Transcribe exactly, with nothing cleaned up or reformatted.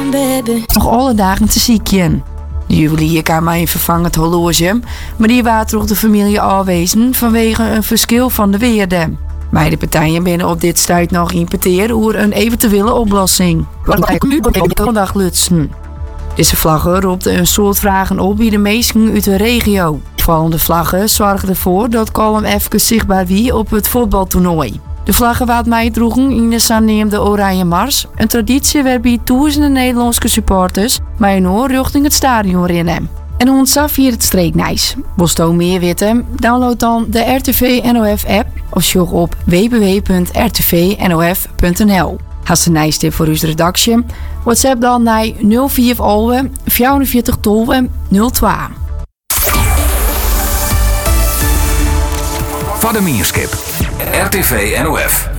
time, baby. Nog alle dagen te ziekjen. De juwelier kan mij vervangen het horloge, maar die waren toch de familie afwezen vanwege een verschil van de weerde. Beide partijen binnen op dit stuit nog importeren over een eventuele oplossing. Dag lutsen. Deze vlaggen roepten een soort vragen op bij de meesten uit de regio. Vallende vlaggen zorgden ervoor dat Colum even zichtbaar wie op het voetbaltoernooi. De vlaggen wat mij droegen in de zaaneemde Oranje Mars, een traditie waarbij duizenden Nederlandse supporters mij een oor richting het stadion rennen. En ontzaf hier het streeknijs. Wil je meer weten? Download dan de R T V N O F app of zoek op w w w punt r t v n o f punt n l. Als een nijstip voor uw redactie, WhatsApp dan naar nul vier vierenveertig twaalf nul twee. Van de Mierskip, R T V N O F.